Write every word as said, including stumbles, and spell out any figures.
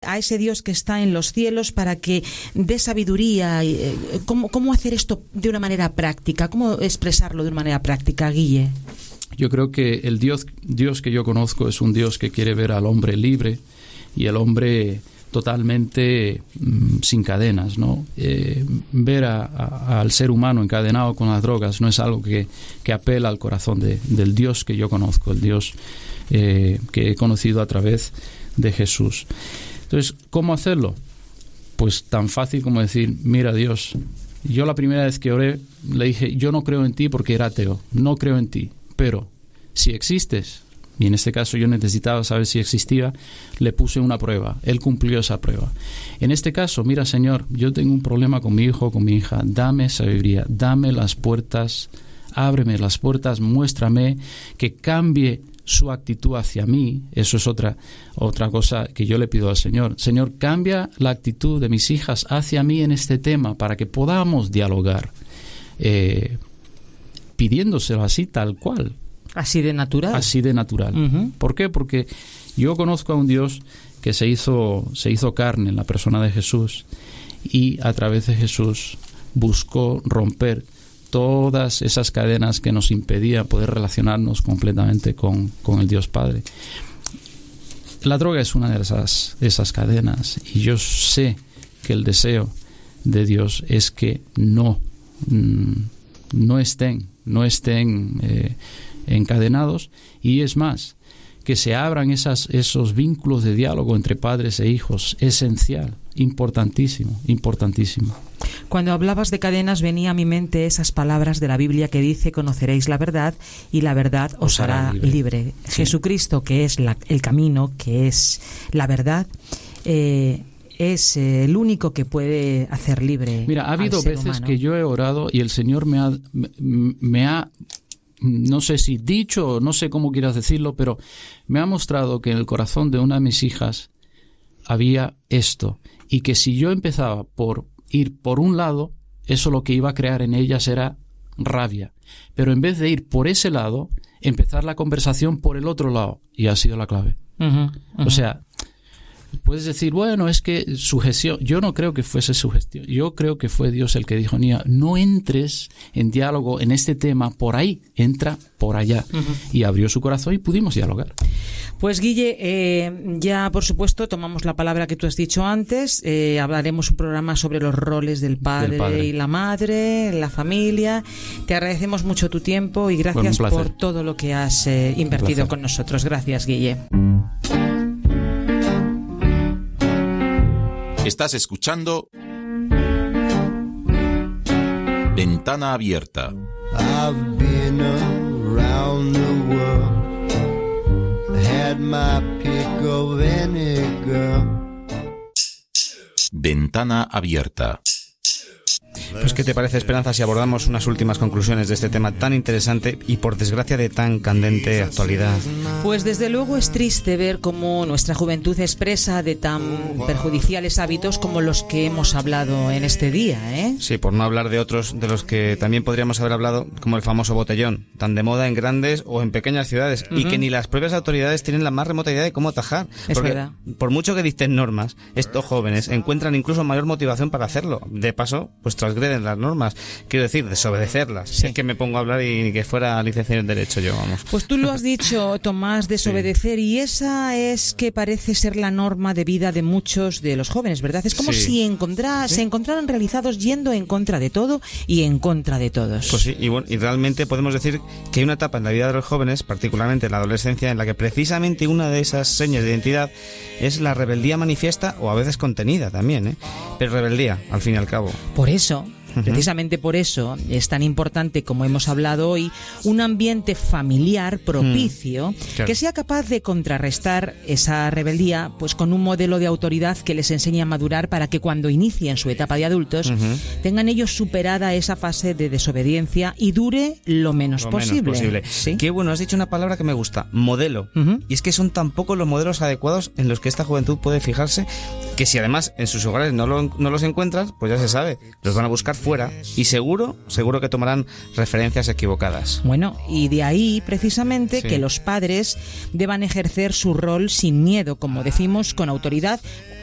a ese Dios que está en los cielos para que dé sabiduría. Eh, ¿cómo, ¿Cómo hacer esto de una manera práctica? ¿Cómo expresarlo de una manera práctica, Guille? Yo creo que el Dios, Dios que yo conozco es un Dios que quiere ver al hombre libre y el hombre totalmente mmm, sin cadenas, ¿no? Eh, ver a, a, al ser humano encadenado con las drogas no es algo que, que apela al corazón de, del Dios que yo conozco, el Dios eh, que he conocido a través de Jesús. Entonces, ¿cómo hacerlo? Pues tan fácil como decir, mira Dios, yo la primera vez que oré le dije, yo no creo en ti porque era ateo, no creo en ti, pero si existes, y en este caso yo necesitaba saber si existía, le puse una prueba. Él cumplió esa prueba. En este caso, mira, Señor, yo tengo un problema con mi hijo, con mi hija. Dame sabiduría, dame las puertas, ábreme las puertas, muéstrame que cambie su actitud hacia mí. Eso es otra, otra cosa que yo le pido al Señor. Señor, cambia la actitud de mis hijas hacia mí en este tema para que podamos dialogar, eh, pidiéndoselo así tal cual. Así de natural. Así de natural. Uh-huh. ¿Por qué? Porque yo conozco a un Dios que se hizo, se hizo carne en la persona de Jesús y a través de Jesús buscó romper todas esas cadenas que nos impedían poder relacionarnos completamente con, con el Dios Padre. La droga es una de esas, de esas cadenas y yo sé que el deseo de Dios es que no, no estén, no estén... Eh, encadenados, y es más, que se abran esas, esos vínculos de diálogo entre padres e hijos, esencial, importantísimo, importantísimo. Cuando hablabas de cadenas venía a mi mente esas palabras de la Biblia que dice, conoceréis la verdad y la verdad os, os hará libre. libre. Sí. Jesucristo, que es la, el camino, que es la verdad, eh, es eh, el único que puede hacer libre. Mira, ha habido al ser veces humano. que yo he orado y el Señor me ha... Me, me ha no sé si dicho, no sé cómo quieras decirlo, pero me ha mostrado que en el corazón de una de mis hijas había esto, y que si yo empezaba por ir por un lado, eso lo que iba a crear en ellas era rabia, pero en vez de ir por ese lado, empezar la conversación por el otro lado, y ha sido la clave. Uh-huh, uh-huh. O sea, puedes decir, bueno, es que sugestión. Yo no creo que fuese sugestión. Yo creo que fue Dios el que dijo, Nia, no entres en diálogo en este tema por ahí, entra por allá. Uh-huh. Y abrió su corazón y pudimos dialogar. Pues Guille, eh, ya por supuesto tomamos la palabra que tú has dicho antes, eh, hablaremos un programa sobre los roles del padre, del padre y la madre, la familia. Te agradecemos mucho tu tiempo y gracias bueno, por todo lo que has eh, invertido con nosotros. Gracias, Guille. Estás escuchando Ventana Abierta. I've been around the world, had my pick of any girl. Ventana Abierta. Pues ¿qué te parece, Esperanza, si abordamos unas últimas conclusiones de este tema tan interesante y por desgracia de tan candente actualidad? Pues desde luego es triste ver cómo nuestra juventud expresa de tan perjudiciales hábitos como los que hemos hablado en este día, ¿eh? Sí, por no hablar de otros de los que también podríamos haber hablado, como el famoso botellón, tan de moda en grandes o en pequeñas ciudades, uh-huh. y que ni las propias autoridades tienen la más remota idea de cómo atajar. Es porque verdad. Por mucho que dicten normas, estos jóvenes encuentran incluso mayor motivación para hacerlo. De paso, pues transgreden las normas, quiero decir, desobedecerlas. Sí. Es que me pongo a hablar y ni que fuera licenciado en Derecho yo, vamos. Pues tú lo has dicho, Tomás, desobedecer, sí. Y esa es que parece ser la norma de vida de muchos de los jóvenes, ¿verdad? Es como sí. si encontra, ¿Sí? se encontraran realizados yendo en contra de todo y en contra de todos. Pues sí, y, bueno, y realmente podemos decir que hay una etapa en la vida de los jóvenes, particularmente en la adolescencia, en la que precisamente una de esas señas de identidad es la rebeldía manifiesta o a veces contenida también, ¿eh? Pero rebeldía, al fin y al cabo. Por eso... Precisamente por eso es tan importante, como hemos hablado hoy, un ambiente familiar propicio, mm, claro. que sea capaz de contrarrestar esa rebeldía pues con un modelo de autoridad que les enseñe a madurar para que cuando inicien su etapa de adultos uh-huh. tengan ellos superada esa fase de desobediencia y dure lo menos lo posible. Menos posible. ¿Sí? Qué bueno, has dicho una palabra que me gusta, modelo. Uh-huh. Y es que son tan pocos los modelos adecuados en los que esta juventud puede fijarse, que si además en sus hogares no, lo, no los encuentras, pues ya se sabe, los van a buscar fuera y seguro, seguro que tomarán referencias equivocadas. Bueno, y de ahí precisamente sí. que los padres deban ejercer su rol sin miedo, como decimos, con autoridad,